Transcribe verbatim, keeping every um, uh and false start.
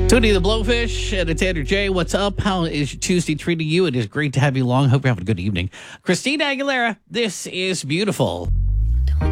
Tony the Blowfish and it's Andrew J. What's up? How is your Tuesday treating you? It is great to have you along. Hope you're having a good evening. Christina Aguilera, this is beautiful.